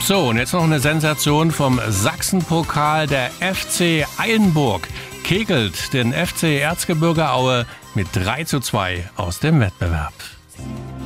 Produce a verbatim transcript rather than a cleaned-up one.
So, und jetzt noch eine Sensation vom Sachsenpokal. Der F C Eilenburg kegelt den F C Erzgebirge Aue mit drei zu zwei aus dem Wettbewerb.